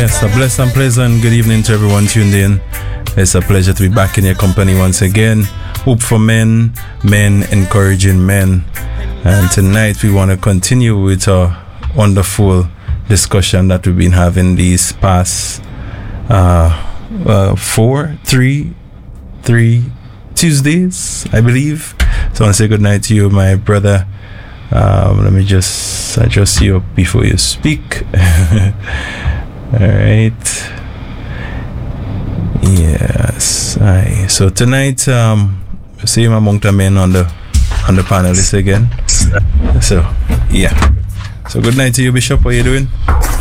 Yes, a blessed and pleasant good evening to everyone tuned in. It's a pleasure to be back in your company once again. Hope for men, men encouraging men. And tonight we want to continue with a wonderful discussion that we've been having these past three Tuesdays, I believe. So I want to say good night to you, my brother. Let me just adjust you up before you speak. All right. Yes. Aye. So tonight, see my Moncton men on the panelists again. So yeah. So good night to you, Bishop. How are you doing?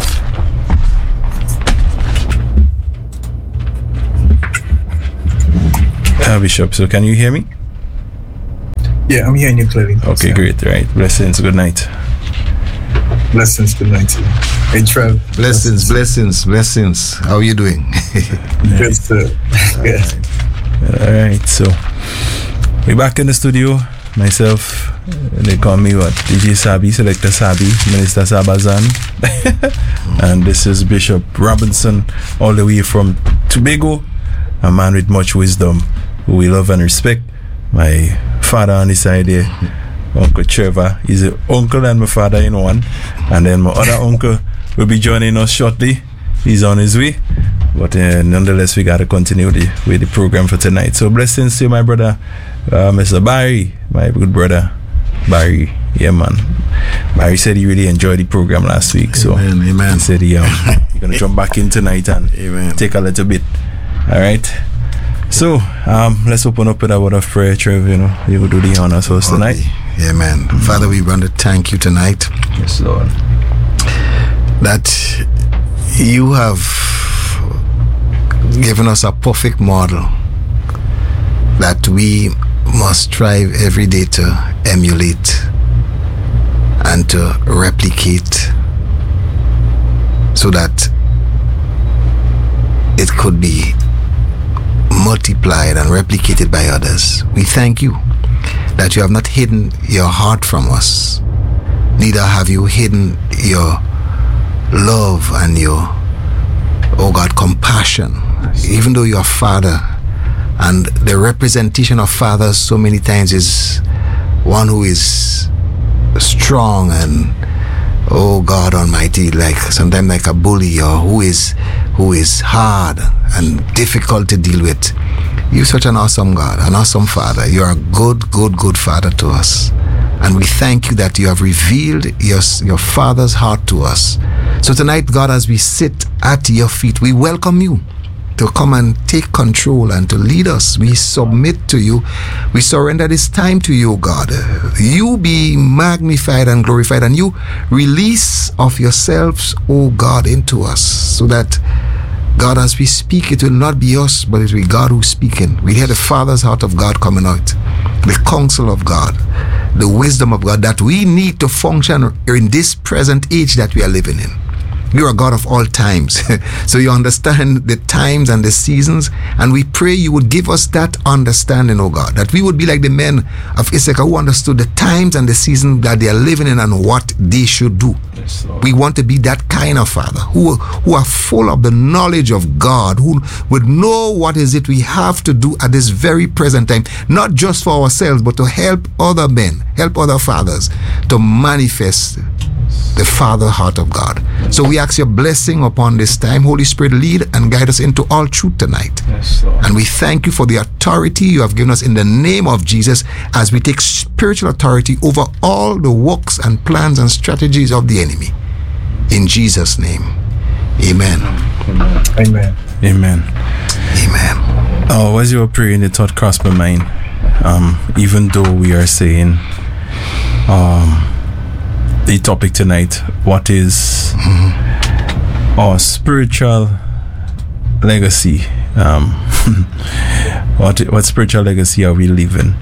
Bishop, so can you hear me? Yeah, I'm hearing you clearly. Okay, so. Great. Right. Blessings. Good night. Blessings. Good night to you. Hey, Trev. Blessings. How are you doing? Good, sir. Good. All right. So we're back in the studio. Myself, they call me what? DJ Sabi, Selector Sabi, Minister Sabazan. And this is Bishop Robinson, all the way from Tobago, a man with much wisdom, who we love and respect. My father on his side here, Uncle Trevor. He's an uncle and my father in one. And then my other uncle will be joining us shortly. He's on his way. But nonetheless, we got to continue with the program for tonight. So blessings to my brother, Mr. Barry, my good brother, Barry. Yeah, man. Barry said he really enjoyed the program last week. So Amen. He said he's going to jump back in tonight and take a little bit. All right. So let's open up with a word of prayer, Trev. You will do the honors for us tonight. Amen. Father, we want to thank you tonight. Yes, Lord. That you have given us a perfect model that we must strive every day to emulate and to replicate so that it could be multiplied and replicated by others. We thank you that you have not hidden your heart from us, neither have you hidden your love and your, oh God, compassion, even though you're Father. And the representation of fathers so many times is one who is strong and, oh God Almighty, like sometimes like a bully, or who is hard and difficult to deal with. You're such an awesome God, an awesome Father. You're a good Father to us. And we thank you that you have revealed your Father's heart to us. So tonight, God, as we sit at your feet, we welcome you to come and take control and to lead us. We submit to you. We surrender this time to you, God. You be magnified and glorified, and you release of yourselves, oh God, into us, so that, God, as we speak, it will not be us, but it will be God who's speaking. We hear the Father's heart of God coming out, the counsel of God, the wisdom of God that we need to function in this present age that we are living in. You're a God of all times. So you understand the times and the seasons. And we pray you would give us that understanding, oh God, that we would be like the men of Issachar who understood the times and the seasons that they are living in and what they should do. Yes, we want to be that kind of Father who are full of the knowledge of God, who would know what is it we have to do at this very present time, not just for ourselves, but to help other men, help other fathers to manifest the Father heart of God. So we ask your blessing upon this time. Holy Spirit, lead and guide us into all truth tonight. Yes, and we thank you for the authority you have given us in the name of Jesus as we take spiritual authority over all the works and plans and strategies of the enemy. In Jesus' name, amen. Amen. Amen. Amen. Oh, as you were praying, the thought crossed my mind. Even though we are saying the topic tonight, what is our spiritual legacy? What spiritual legacy are we living?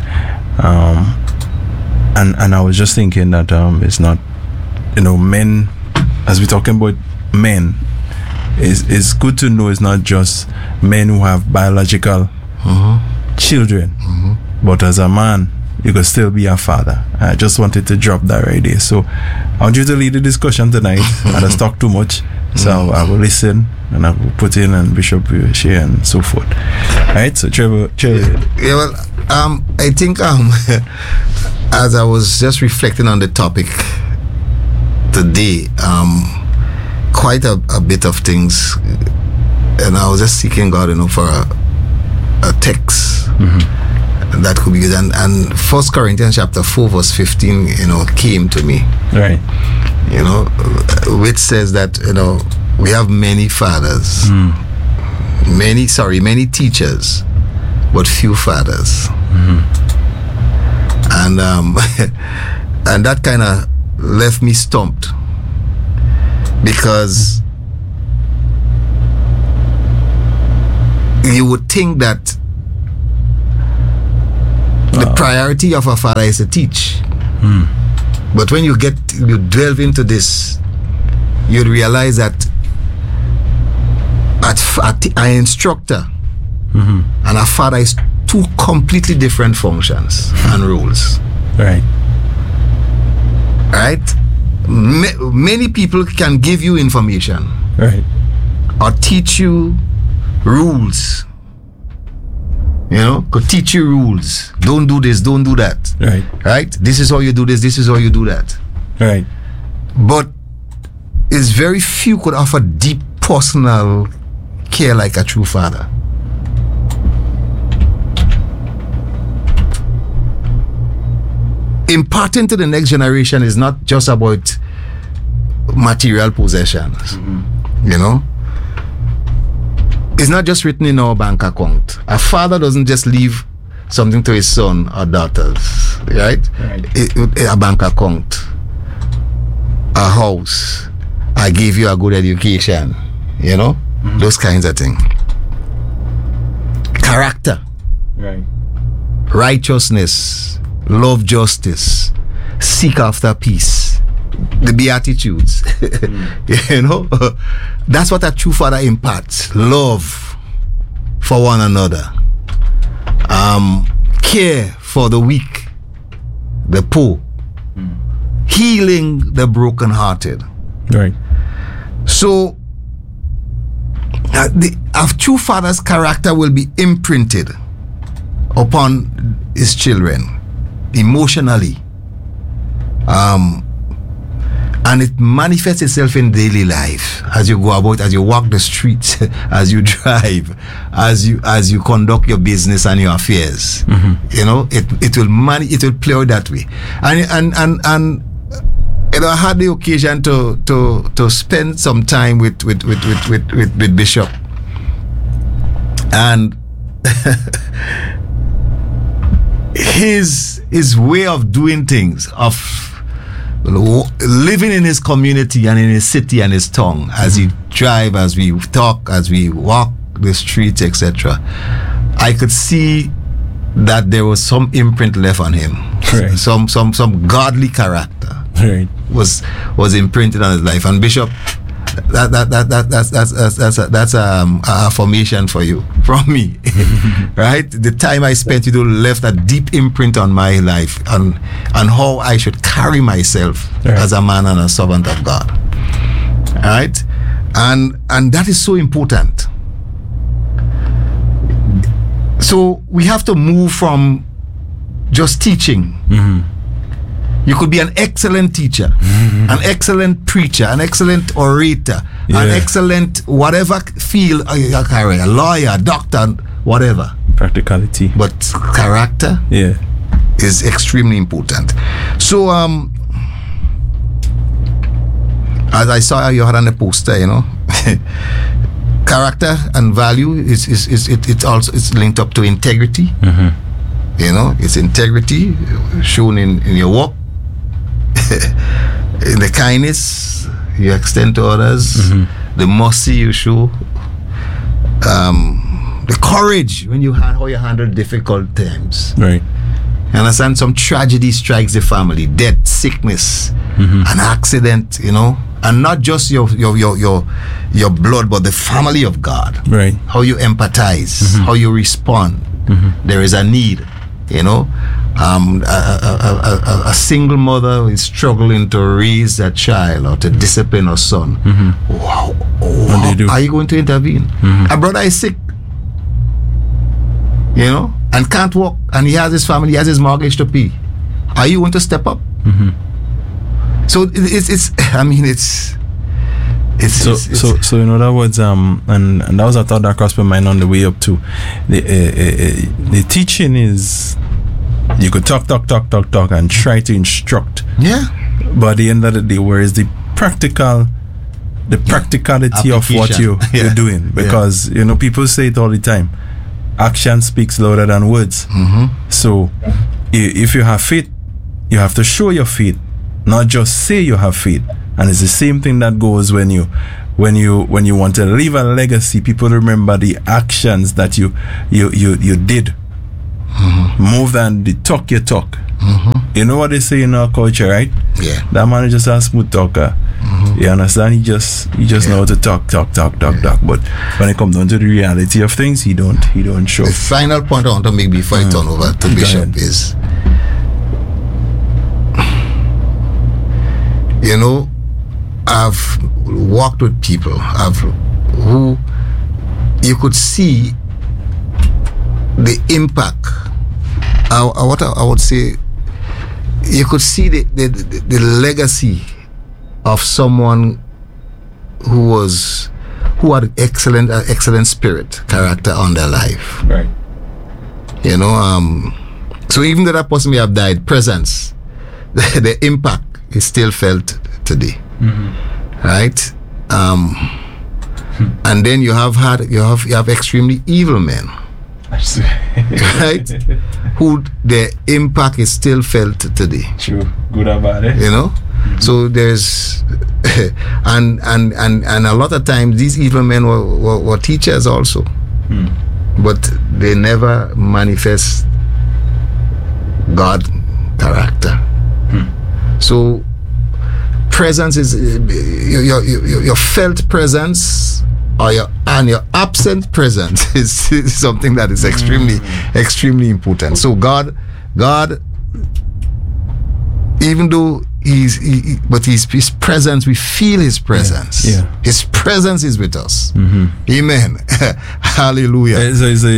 And I was just thinking that it's not, men, as we're talking about men, it's good to know it's not just men who have biological children, but as a man, you could still be a father. I just wanted to drop that right there. So I want you to lead the discussion tonight. I just talk too much, so I will listen and I will put in, and Bishop will share and so forth. All right, so Trevor. Yeah, well, I think as I was just reflecting on the topic today, quite a bit of things, and I was just seeking God, for a text that could be good. And 1 Corinthians chapter 4 verse 15, came to me. Right. Which says that, we have many fathers, many teachers, but few fathers. And and that kind of left me stumped, because you would think that the priority of a father is to teach. But when you delve into this, you'd realize that an instructor and a father is two completely different functions and roles. Right. Right? Many people can give you information. Right. Or teach you rules. Could teach you rules. Don't do this, don't do that. Right. Right? This is how you do this is how you do that. Right. But it's very few could offer deep personal care like a true father. Imparting to the next generation is not just about material possessions. It's not just written in our bank account. A father doesn't just leave something to his son or daughters, right? A bank account, a house, I gave you a good education, those kinds of things. Character, right? Righteousness, love justice, seek after peace, the Beatitudes. That's what a true father imparts. Love for one another, care for the weak, the poor, healing the brokenhearted. Right. So a true father's character will be imprinted upon his children emotionally, and it manifests itself in daily life as you go about, as you walk the streets, as you drive, as you conduct your business and your affairs. It will play out that way. And I had the occasion to spend some time with Bishop, and his way of doing things, of living in his community and in his city and his town, as he drive, as we talk, as we walk the streets, etc. I could see that there was some imprint left on him. Right. Some godly character. Right. was imprinted on his life. And Bishop, that's a affirmation for you from me. Right? The time I spent with you left a deep imprint on my life and how I should carry myself as a man and a servant of God. Right? And that is so important. So we have to move from just teaching. You could be an excellent teacher, an excellent preacher, an excellent orator, an excellent whatever field you carry, a lawyer, a doctor, whatever. Practicality. But character is extremely important. So as I saw you had on the poster, character and value it's also linked up to integrity. It's integrity shown in your work, in the kindness you extend to others, the mercy you show, the courage when how you handle difficult times. Right. You understand? Some tragedy strikes the family, death, sickness, an accident, and not just your blood, but the family of God. Right. How you empathize, how you respond. There is a need, a single mother is struggling to raise that child or to discipline her son. Wow. What do? Are you going to intervene? A brother is sick, and can't walk, and he has his family, he has his mortgage to pay. Are you going to step up? So So in other words, and that was a thought that crossed my mind on the way up too. The teaching is, you could talk and try to instruct. Yeah. But at the end of the day, where is the practicality of what you're doing? Because people say it all the time. Action speaks louder than words. So if you have faith, you have to show your faith, not just say you have faith. And it's the same thing that goes when you want to leave a legacy. People remember the actions that you did, more than the talk you talk. You know what they say in our culture, right? Yeah. That man is just a smooth talker. You understand? He just know how to talk. But when it comes down to the reality of things, he don't show. The final point I want to make before I turn over to Bishop is, I've walked with people who you could see the impact. What I would say, you could see the legacy of someone who had excellent spirit, character on their life. Right. So even though that person may have died, presence, the impact is still felt today. Right? And then you have extremely evil men, right? Who their impact is still felt today. True, good or bad, So there's and a lot of times these evil men were teachers also, but they never manifest God character. So presence is your felt presence, or your absent presence is something that is extremely important. So God, even though but his presence, we feel his presence. Yeah. His presence is with us. Amen. Hallelujah.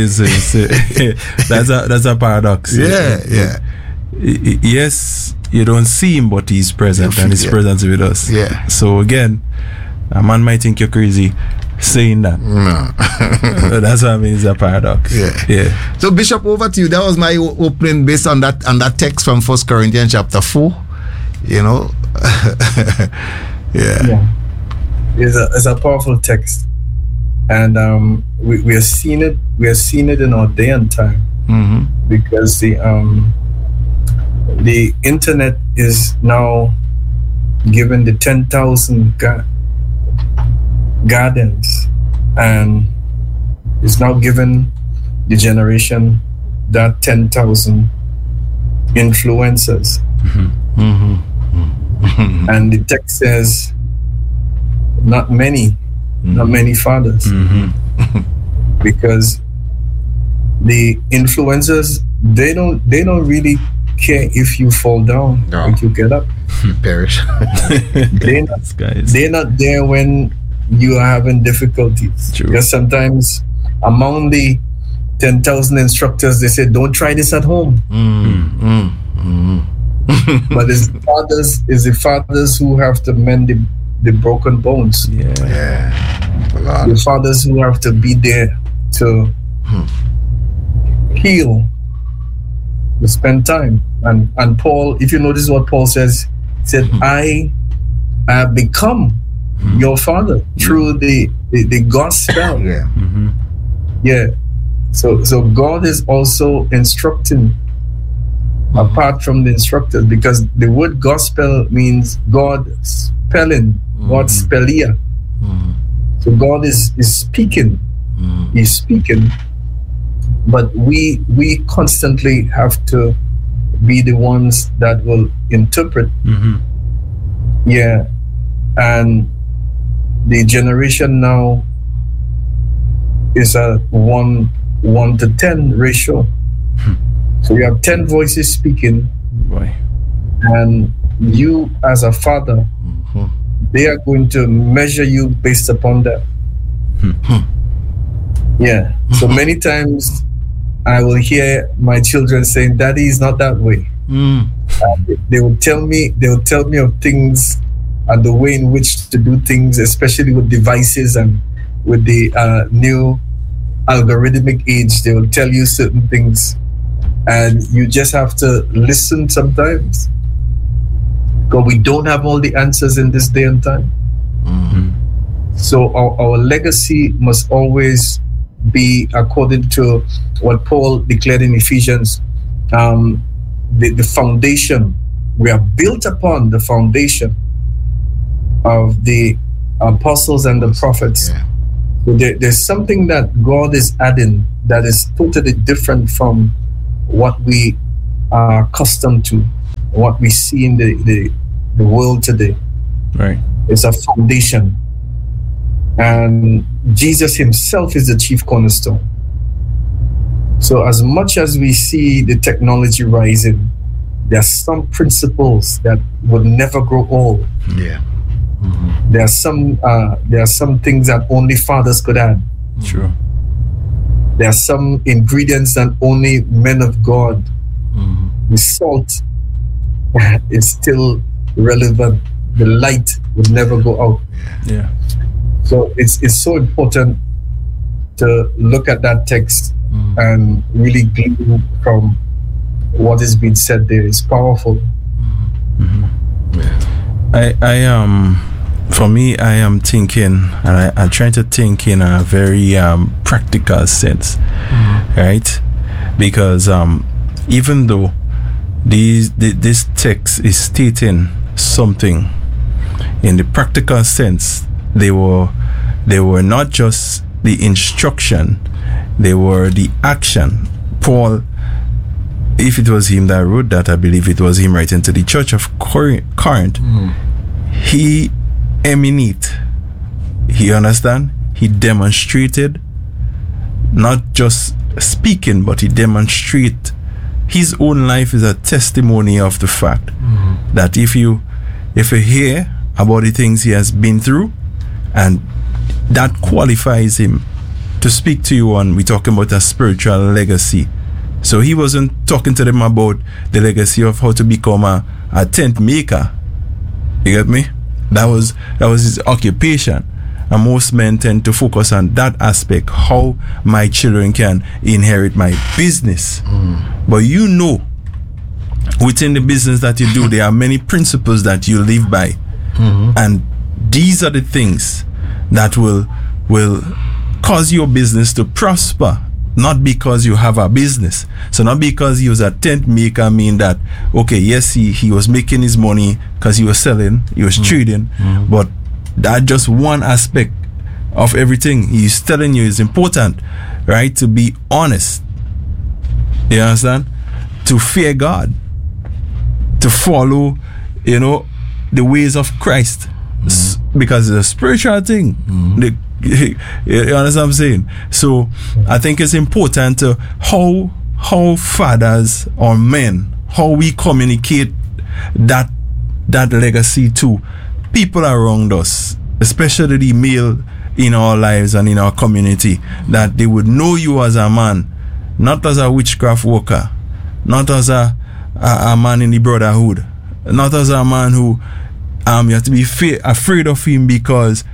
That's a paradox. Yeah. Yes, you don't see him, but he's present, and his presence is with us. Yeah. So again, a man might think you're crazy saying that. No. That's what I mean. It's a paradox. Yeah. So Bishop, over to you. That was my opening based on that text from 1 Corinthians chapter 4. Yeah. It's a powerful text, and we are seeing it. We are seeing it in our day and time, because the internet is now given the 10,000 gardens, and it's now given the generation that 10,000 influencers. And the text says, not many fathers, because the influencers, they don't really care if you fall down, if you get up. Perish. They're not there when you are having difficulties. True. Because sometimes among the 10,000 instructors, they say, don't try this at home. But it's the fathers who have to mend the broken bones. The fathers who have to be there to heal, to spend time. And Paul, if you notice what Paul says, he said, I have become your father through the gospel. So God is also instructing apart from the instructors, because the word gospel means God spelling, God spellia. So God is speaking. He's speaking, but we constantly have to be the ones that will interpret. And the generation now is a 1 to 10 ratio. So you have 10 voices speaking, Boy. and you as a father, they are going to measure you based upon that. Yeah. So many times I will hear my children saying, "Daddy is not that way." They will tell me of things and the way in which to do things, especially with devices and with the new algorithmic age. They will tell you certain things, and you just have to listen sometimes, because we don't have all the answers in this day and time. So our legacy must always be according to what Paul declared in Ephesians. The foundation, we are built upon the foundation of the apostles and the prophets. So there's something that God is adding that is totally different from what we are accustomed to, what we see in the world today. Right. It's a foundation. And Jesus himself is the chief cornerstone. So as much as we see the technology rising, there are some principles that would never grow old. Yeah. There are some things that only fathers could add. True. There are some ingredients that only men of God. The salt is still relevant. The light would never go out. Yeah. So it's so important to look at that text and really glean from what is being said there. It's powerful. For me, I am thinking, and I'm trying to think in a very practical sense, right? Because even though this text is stating something, in the practical sense, they were not just the instruction, they were the action. Paul, if it was him that wrote that, I believe it was him writing to the church of Corinth. He emanate, he understand, he demonstrated, not just speaking, but he demonstrate his own life is a testimony of the fact that if you hear about the things he has been through, and that qualifies him to speak to you on, we're talking about a spiritual legacy. So he wasn't talking to them about the legacy of how to become a tent maker. You get me? That was his occupation. And most men tend to focus on that aspect, how my children can inherit my business. But you know, within the business that you do, there are many principles that you live by. And these are the things that will cause your business to prosper, not because you have a business. So not because he was a tent maker mean that, okay, yes, he was making his money because he was selling, he was trading, but that just one aspect of everything he's telling you is important, right? To be honest, you understand? To fear God, to follow, the ways of Christ, because it's a spiritual thing. You understand what I'm saying? So I think it's important to how fathers or men, how we communicate that legacy to people around us, especially the male in our lives and in our community, that they would know you as a man, not as a witchcraft worker, not as a man in the brotherhood, not as a man who you have to be afraid of him because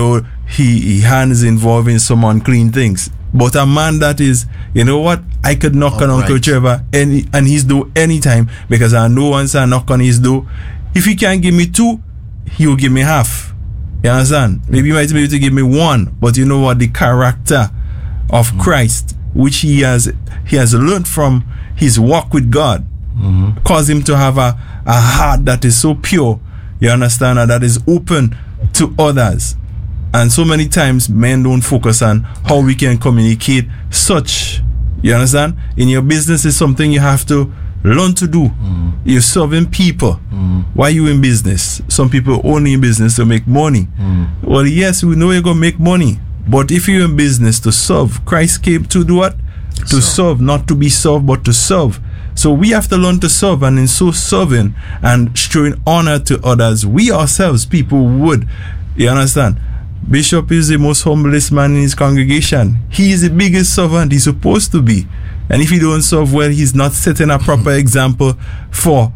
he hands involved in some unclean things, but a man that is, I could knock on Uncle Trevor and his door anytime, because I know once I knock on his door, if he can't give me 2, he will give me half. You understand? Maybe he might be able to give me 1, but you know what? The character of Christ, which he has learned from his walk with God, cause him to have a heart that is so pure, you understand, and that is open to others. And so many times men don't focus on how we can communicate such, you understand? In your business is something you have to learn to do. You're serving people. Why are you in business? Some people only in business to make money. Well, yes, we know you're going to make money, but if you're in business to serve, Christ came to do what? To serve, not to be served, but to serve. So we have to learn to serve, and in so serving and showing honor to others, we ourselves, people would. You understand? Bishop is the most humblest man in his congregation. He is the biggest servant he's supposed to be. And if he don't serve well, he's not setting a proper example for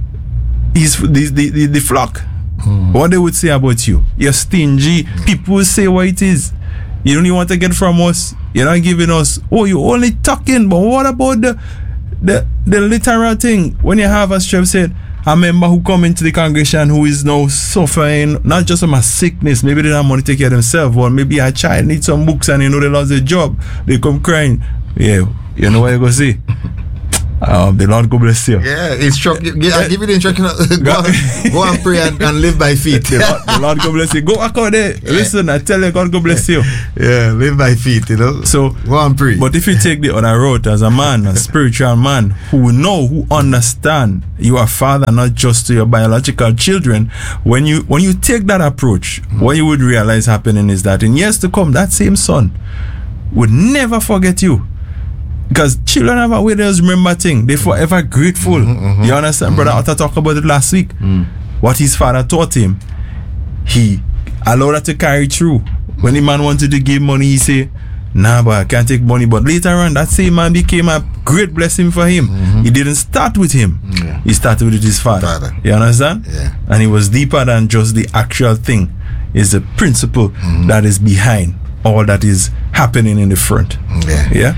the flock. What they would say about you? You're stingy. People will say what it is. You don't even want to get from us. You're not giving us. Oh, you're only talking. But what about the literal thing? When you have, as Trev said, a member who come into the congregation who is now suffering not just from a sickness, maybe they don't have money to take care of themselves, or maybe a child needs some books and they lost their job, they come crying. Yeah, you know what you're going to say? The Lord go bless you. Yeah, I give you the instruction. Go and pray and live by faith. The Lord go bless you. Go back out there. Listen, I tell you, God go bless you. Yeah, live by faith, So go and pray. But if you take the other road as a man, a spiritual man who understand you are father not just to your biological children, when you take that approach, what you would realize happening is that in years to come, that same son would never forget you. Because children have a way they just remember things. They're forever grateful. You understand? Brother Otta talked about it last week. What his father taught him, he allowed that to carry through. When the man wanted to give money, he say, nah, but I can't take money. But later on, that same man became a great blessing for him. He didn't start with him. He started with his father. You understand? Yeah. And it was deeper than just the actual thing. It's the principle that is behind all that is happening in the front. Yeah.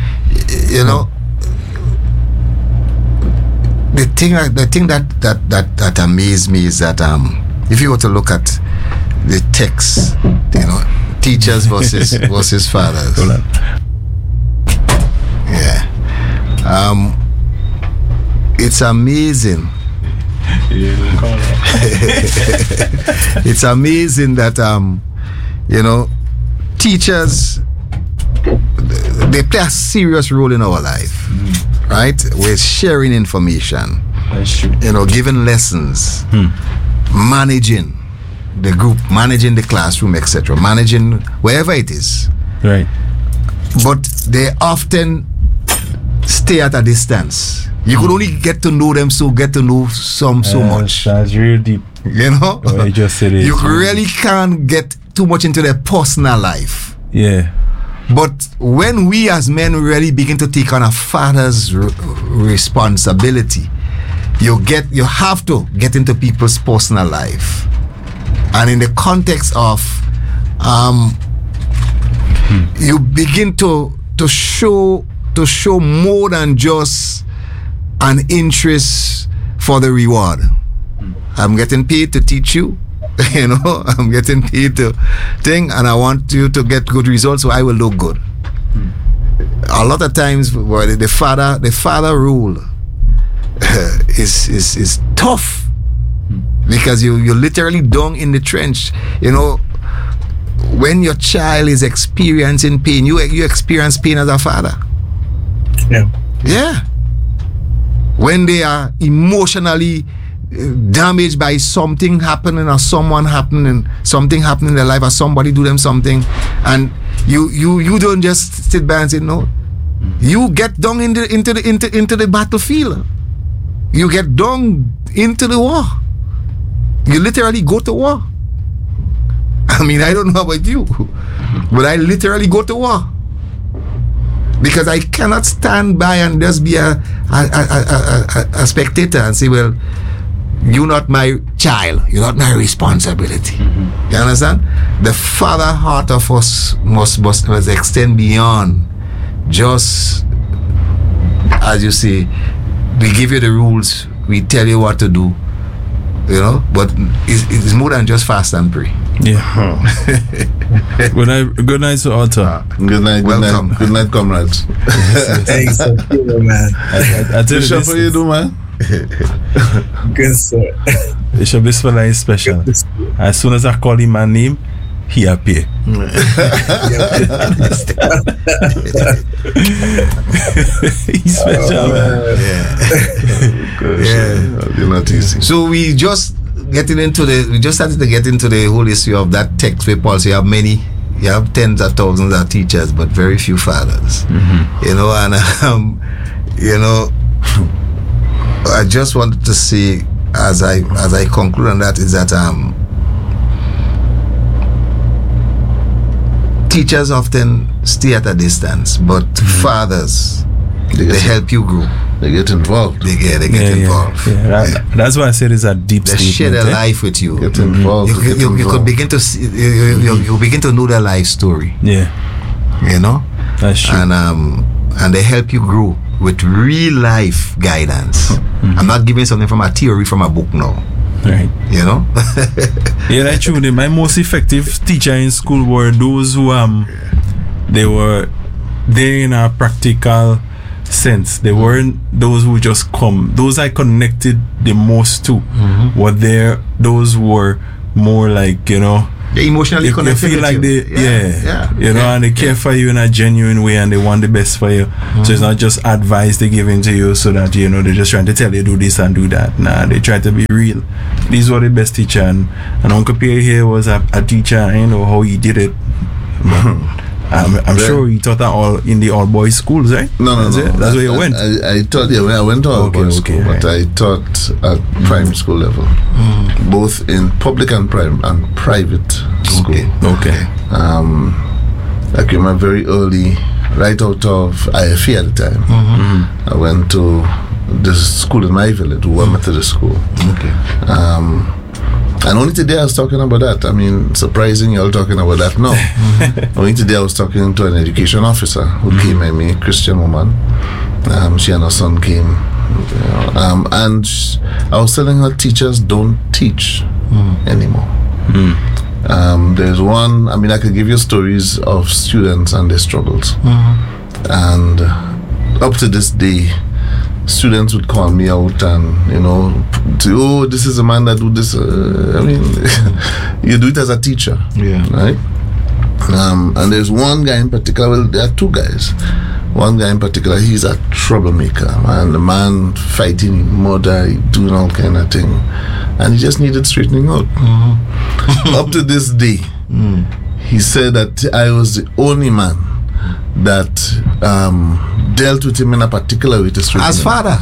The thing that amazed me is that if you were to look at the text, teachers versus fathers. Yeah. It's amazing. It's amazing that teachers, they play a serious role in our life, right? We're sharing information, that's true. Giving lessons, managing the group, managing the classroom, etc., managing wherever it is, right? But they often stay at a distance. You could only get to know them, so much. That's real deep. You just said it. You really can't get too much into their personal life. Yeah. But when we as men really begin to take on a father's responsibility, you have to get into people's personal life, and in the context of you begin to show more than just an interest for the reward. I'm getting paid to teach you. I'm getting paid to think, and I want you to get good results, so I will look good. A lot of times, the father role is tough, because you're literally down in the trench. When your child is experiencing pain, you experience pain as a father. Yeah. When they are emotionally damaged by something happening or something happening in their life, or somebody do them something, and you don't just sit back and say no. You get down into the battlefield. You get down into the war. You literally go to war. I mean, I don't know about you, but I literally go to war, because I cannot stand by and just be a spectator and say, well, you're not my child, you're not my responsibility. You understand? The father heart of us must extend beyond just, as you say, we give you the rules, we tell you what to do, but it's more than just fast and pray. Yeah. Good night, Sir Otta. Good night. Welcome. Good night, comrades. Thanks, man. I tell you, Bishop, what you do, man? Good, sir. Bishop, this fella is special. As soon as I call him my name, he appear. He's special, man. Yeah. You're not easy. So we just started to get into the whole issue of that text where Paul says you have tens of thousands of teachers, but very few fathers. I just wanted to say, as I conclude on that, is that teachers often stay at a distance, but fathers, they help you grow. They get involved. They get involved. That's why I said it's a deep they statement. Share their life with you. Get involved. You could begin to see, you begin to know their life story. Yeah, you know. That's true. And they help you grow with real life guidance. I'm not giving something from a theory from a book now. Right. You know? Yeah, that's true. My most effective teacher in school were those who they were there in a practical sense. They weren't those who just come. Those I connected the most to were there. Those were more like, you know, they emotionally connected. You feel like you. And they care for you in a genuine way, and they want the best for you. So it's not just advice they're giving to you so that, you know, they're just trying to tell you do this and do that. Nah, they try to be real. These were the best teacher, and Uncle Pierre here was a teacher. I know how he did it. I'm sure you taught that all in the all boys schools, right? No. That's where you went. I taught. Yeah, I went to all boys school, but I taught at primary school level, both in public and private school. Okay. I came up very early, right out of IFE at the time. I went to this school in my village, War Methodist School. Okay. And only today I was talking about that. I mean, surprising you're all talking about that now. Only today I was talking to an education officer who came, I mean, Christian woman. She and her son came. And I was telling her teachers don't teach anymore. There's one, I mean, I could give you stories of students and their struggles. And up to this day, students would call me out and, you know, this is a man that do this. I mean, you do it as a teacher, right? And there's one guy in particular. Well, there are two guys. One guy in particular, he's a troublemaker, man. The man fighting murder, doing all kind of thing, and he just needed straightening out. Up to this day, he said that I was the only man that dealt with him in a particular way to straighten as father.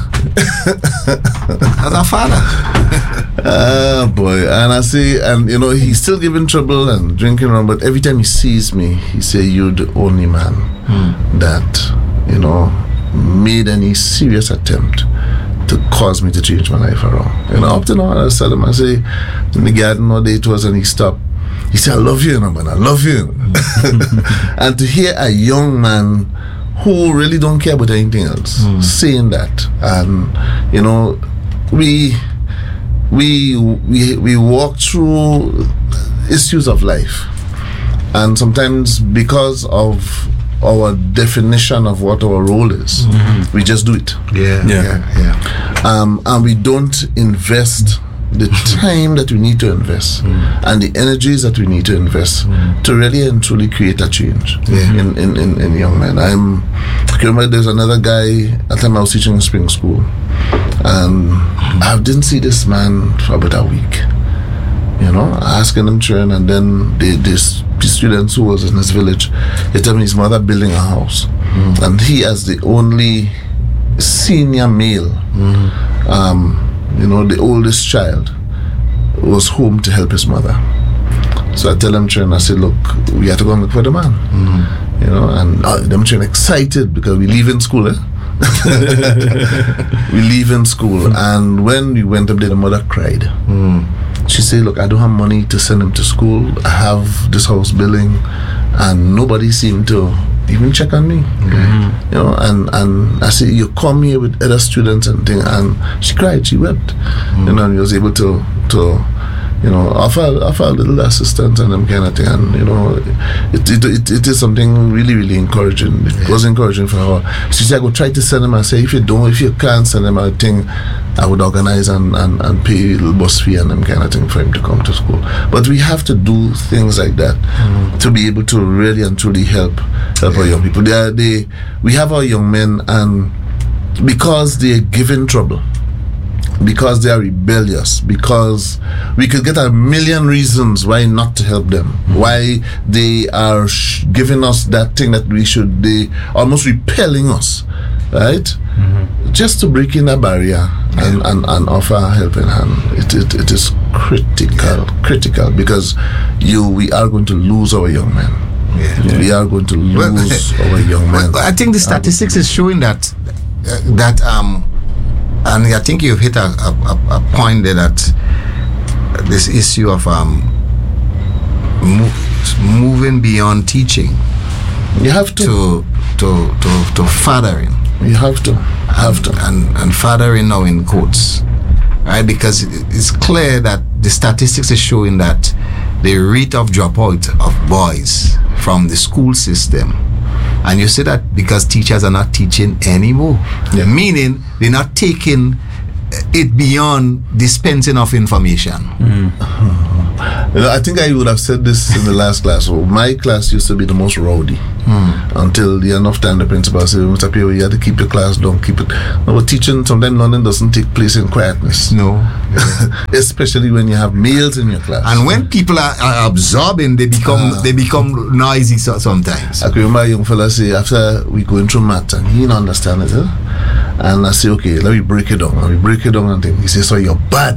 As a father. Boy. And I say, and you know, he's still giving trouble and drinking around, but every time he sees me, he say, you're the only man that, you know, made any serious attempt to cause me to change my life around. You know, up to now, I tell him, I say, in the garden one day it was, and he stopped. He said, I love you, man, I love you. And to hear a young man who really don't care about anything else saying that, and you know, we walk through issues of life, and sometimes because of our definition of what our role is, we just do it. And we don't invest the time that we need to invest and the energies that we need to invest to really and truly create a change in young men. I remember there's another guy at the time I was teaching in spring school, and I didn't see this man for about a week, you know, asking him children, and then the students who was in his village, they tell me his mother building a house, and he as the only senior male, you know, the oldest child, was home to help his mother. So I tell them children, I say, look, we have to go and look for the man. You know, and them children excited because we leave in school, we leave in school, and when we went up there, the mother cried. She said, look, I don't have money to send him to school. I have this house building, and nobody seemed to even check on me. You know, and I said, you come here with other students and thing, and she cried, she wept. You know, and he was able to you know, offer a little assistance and them kind of thing, and you know, it is something really, really encouraging. It was encouraging for her. She said, I would try to send him. I say, if you can't send him, I think I would organize and pay a little bus fee and them kind of thing for him to come to school. But we have to do things like that to be able to really and truly help our young people. We have our young men, and because they're given trouble, because they are rebellious, because we could get a million reasons why not to help them, why they are giving us that thing that we should, they almost repelling us, right? just to break in a barrier and offer a helping hand. It is critical because we are going to lose our young men. Yeah. We are going to lose our young men. I think the statistics is showing that and I think you've hit a point there, that this issue of moving beyond teaching. You have to fathering. You have to and fathering now in quotes, right? Because it's clear that the statistics is showing that the rate of dropout of boys from the school system, and you say that because teachers are not teaching anymore, meaning they're not taking it beyond dispensing of information. I think I would have said this in the last class. So my class used to be the most rowdy until the enough time the principal said, Mr. Pierre, you have to keep your class down, keep it. No, but teaching, sometimes learning doesn't take place in quietness. No. Especially when you have males in your class. And when people are absorbing, they become noisy sometimes. I can remember a young fella say, after we going through math, and he didn't understand it, and I say, okay, let me break it down. And we break it down and think. He says, so you're bad.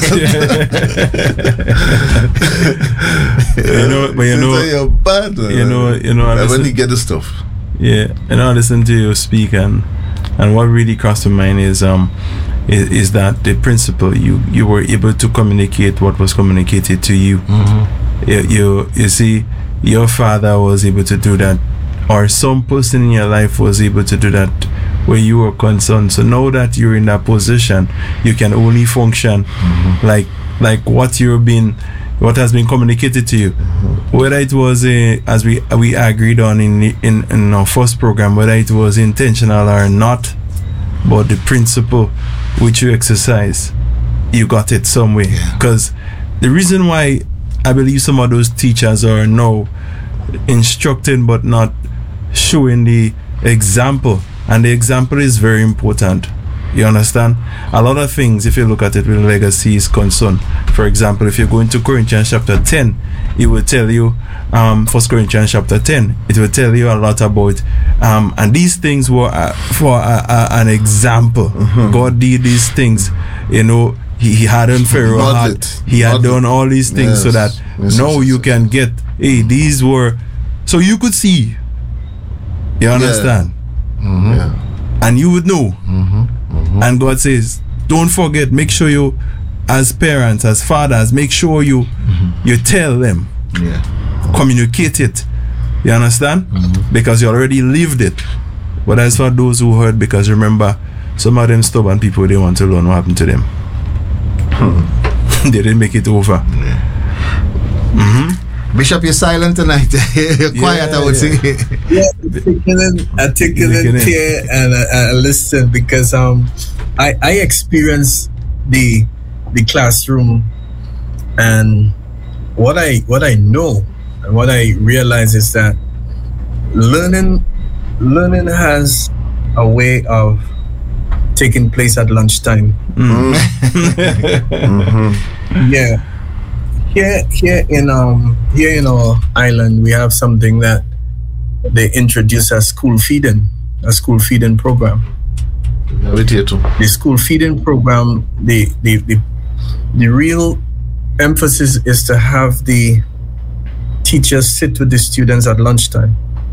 You're bad. When you get the stuff. Yeah, and I listen to you speak, and what really crossed my mind is that the principle you were able to communicate what was communicated to you. You see, your father was able to do that, or some person in your life was able to do that where you were concerned. So now that you're in that position, you can only function like what has been communicated to you, whether it was as we agreed on in our first program, whether it was intentional or not, but the principle which you exercise, you got it some way. Because the reason why I believe some of those teachers are now instructing but not showing the example, and the example is very important. You understand? A lot of things, if you look at it with legacy is concerned. For example, if you go into Corinthians chapter 10, it will tell you, 1 Corinthians chapter 10, it will tell you a lot about, and these things were for an example. God did these things, he hadn't Pharaoh heart. He had done all these things so that now you can get, these were, so you could see. You understand? And you would know. And God says, don't forget, make sure you, as parents, as fathers, make sure you tell them, communicate it. You understand? Because you already lived it. But as for those who heard, because remember, some of them stubborn people, they want to learn what happened to them. They didn't make it over. Bishop, you're silent tonight. You're quiet, I would say. Articulate here and listen, because I experienced the classroom, and what I know and what I realize is that learning has a way of taking place at lunchtime. Yeah. Here in our island, we have something that they introduce as school feeding program. The school feeding program, the real emphasis is to have the teachers sit with the students at lunchtime.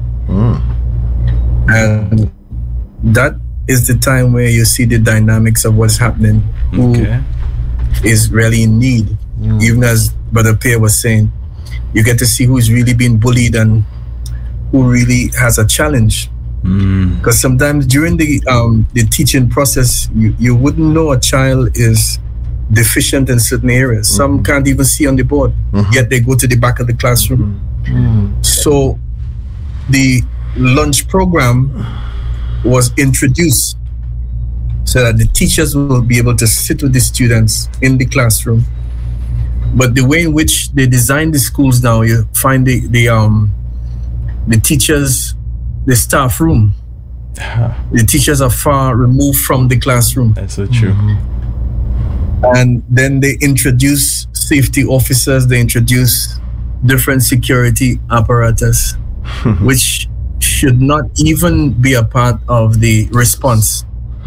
And that is the time where you see the dynamics of what's happening, who is really in need. Even as Brother Pierre was saying, you get to see who's really being bullied and who really has a challenge. Because sometimes during the teaching process, you wouldn't know a child is deficient in certain areas. Some can't even see on the board, yet they go to the back of the classroom. So the lunch program was introduced so that the teachers will be able to sit with the students in the classroom. But the way in which they design the schools now, you find the teachers, the staff room, the teachers are far removed from the classroom. That's so true. And then they introduce safety officers, they introduce different security apparatus, which should not even be a part of the response.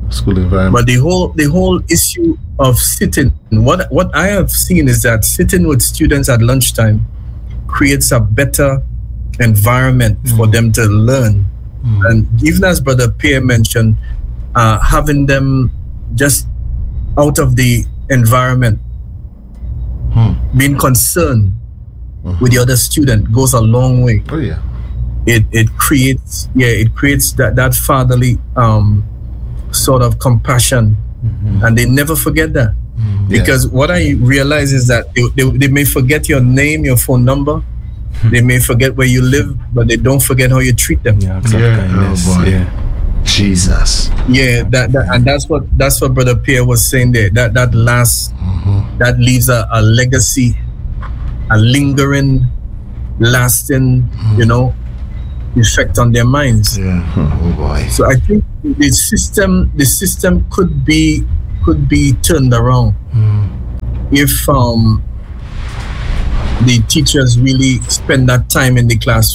school environment. But the whole issue of sitting, what I have seen is that sitting with students at lunchtime creates a better environment for them to learn. And even as Brother Pierre mentioned, having them just out of the environment, being concerned with the other student goes a long way. Oh yeah. It creates that fatherly sort of compassion, and they never forget that. Because what I realize is that they may forget your name, your phone number, they may forget where you live, but they don't forget how you treat them. Yeah, kindness. Oh boy. Yeah. Jesus. Yeah, and that's what Brother Pierre was saying there. That last that leaves a legacy, a lingering, lasting, effect on their minds. Yeah. Oh boy. So I think the system could be turned around if the teachers really spend that time in the classroom.